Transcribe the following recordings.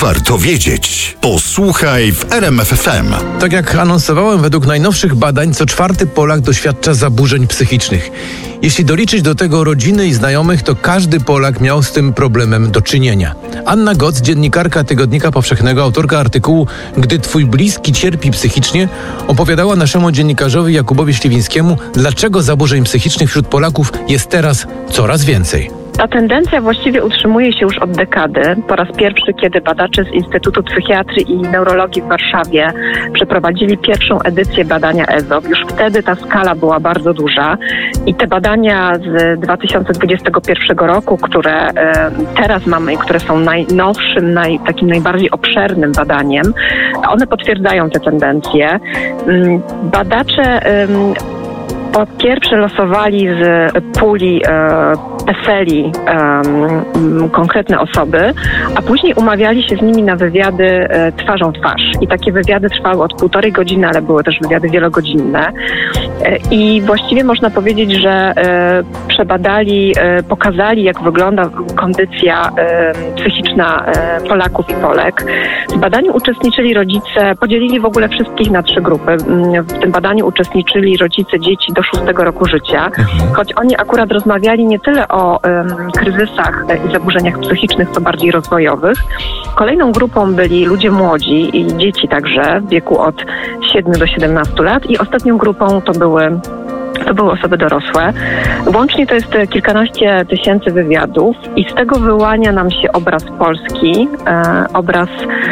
warto wiedzieć? Posłuchaj w RMF FM. Tak jak anonsowałem, według najnowszych badań co czwarty Polak doświadcza zaburzeń psychicznych. Jeśli doliczyć do tego rodziny i znajomych, to każdy Polak miał z tym problemem do czynienia. Anna Goc, dziennikarka Tygodnika Powszechnego, autorka artykułu „Gdy twój bliski cierpi psychicznie”, opowiadała naszemu dziennikarzowi Jakubowi Śliwińskiemu, dlaczego zaburzeń psychicznych wśród Polaków jest teraz coraz więcej. Ta tendencja właściwie utrzymuje się już od dekady. Po raz pierwszy, kiedy badacze z Instytutu Psychiatrii i Neurologii w Warszawie przeprowadzili pierwszą edycję badania EZOP. Już wtedy ta skala była bardzo duża i te badania z 2021 roku, które teraz mamy i które są najnowszym, takim najbardziej obszernym badaniem, one potwierdzają te tendencje. Badacze po pierwsze losowali z puli PESEL-i konkretne osoby, a później umawiali się z nimi na wywiady twarzą w twarz. I takie wywiady trwały od 1,5 godziny, ale były też wywiady wielogodzinne. I właściwie można powiedzieć, że przebadali, pokazali, jak wygląda kondycja psychiczna Polaków i Polek. W badaniu uczestniczyli rodzice, podzielili w ogóle wszystkich na 3 grupy. W tym badaniu uczestniczyli rodzice dzieci do 6 roku życia, choć oni akurat rozmawiali nie tyle o kryzysach i zaburzeniach psychicznych, co bardziej rozwojowych. Kolejną grupą byli ludzie młodzi i dzieci także w wieku od 7 do 17 lat i ostatnią grupą to były osoby dorosłe. Łącznie to jest kilkanaście tysięcy wywiadów i z tego wyłania nam się obraz Polski, obraz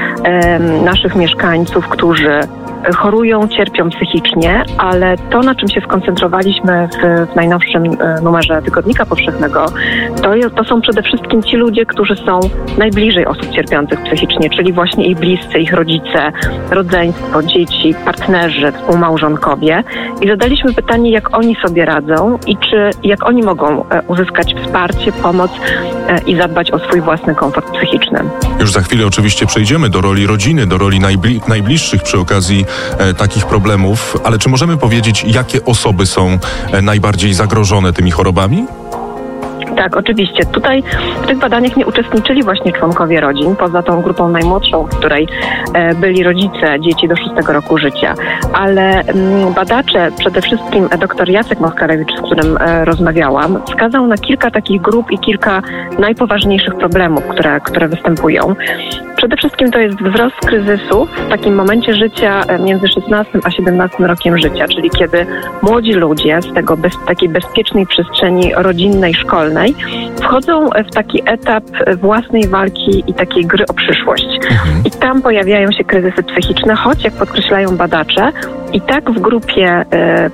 naszych mieszkańców, którzy chorują, cierpią psychicznie, ale to, na czym się skoncentrowaliśmy w najnowszym numerze Tygodnika Powszechnego, to są przede wszystkim ci ludzie, którzy są najbliżej osób cierpiących psychicznie, czyli właśnie ich bliscy, ich rodzice, rodzeństwo, dzieci, partnerzy, współmałżonkowie. I zadaliśmy pytanie, jak oni sobie radzą i jak oni mogą uzyskać wsparcie, pomoc i zadbać o swój własny komfort psychiczny. Już za chwilę oczywiście przejdziemy do roli rodziny, do roli najbliższych przy okazji takich problemów, ale czy możemy powiedzieć, jakie osoby są najbardziej zagrożone tymi chorobami? Tak, oczywiście. Tutaj w tych badaniach nie uczestniczyli właśnie członkowie rodzin, poza tą grupą najmłodszą, w której byli rodzice dzieci do 6 roku życia. Ale badacze, przede wszystkim dr Jacek Moskarewicz, z którym rozmawiałam, wskazał na kilka takich grup i kilka najpoważniejszych problemów, które występują. Przede wszystkim to jest wzrost kryzysu w takim momencie życia między 16 a 17 rokiem życia, czyli kiedy młodzi ludzie z takiej bezpiecznej przestrzeni rodzinnej, szkolnej wchodzą w taki etap własnej walki i takiej gry o przyszłość. I tam pojawiają się kryzysy psychiczne, choć jak podkreślają badacze, i tak w grupie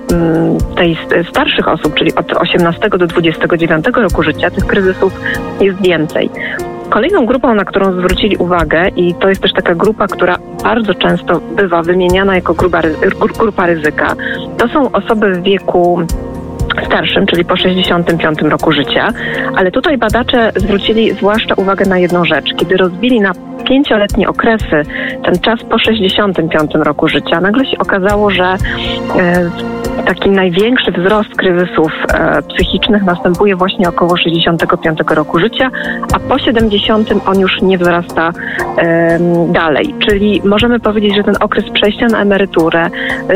tej starszych osób, czyli od 18 do 29 roku życia, tych kryzysów jest więcej. Kolejną grupą, na którą zwrócili uwagę, i to jest też taka grupa, która bardzo często bywa wymieniana jako grupa ryzyka, to są osoby w wieku starszym, czyli po 65 roku życia, ale tutaj badacze zwrócili zwłaszcza uwagę na jedną rzecz. Kiedy rozbili na 5-letnie okresy ten czas po 65 roku życia, nagle się okazało, że taki największy wzrost kryzysów psychicznych następuje właśnie około 65 roku życia, a po 70 on już nie wzrasta dalej. Czyli możemy powiedzieć, że ten okres przejścia na emeryturę,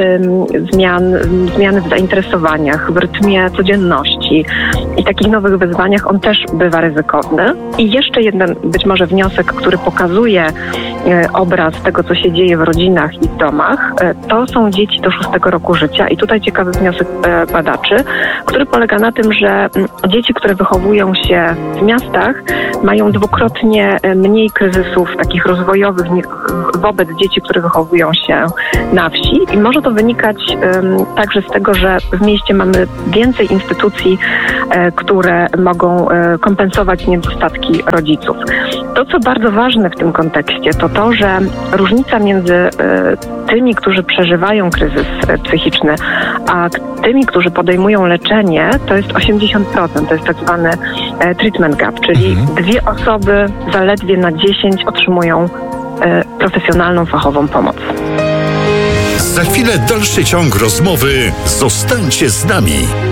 zmiany w zainteresowaniach, w rytmie codzienności i takich nowych wyzwaniach, on też bywa ryzykowny. I jeszcze jeden być może wniosek, który pokazuje obraz tego, co się dzieje w rodzinach i w domach, to są dzieci do 6 roku życia i tutaj ciekawy wniosek badaczy, który polega na tym, że dzieci, które wychowują się w miastach, mają dwukrotnie mniej kryzysów takich rozwojowych wobec dzieci, które wychowują się na wsi i może to wynikać także z tego, że w mieście mamy więcej instytucji, które mogą kompensować niedostatki rodziców. To, co bardzo ważne w tym kontekście, to, że różnica między tymi, którzy przeżywają kryzys psychiczny, a tymi, którzy podejmują leczenie, to jest 80%. To jest tak zwany treatment gap, czyli 2 osoby zaledwie na 10 otrzymują profesjonalną, fachową pomoc. Za chwilę dalszy ciąg rozmowy. Zostańcie z nami.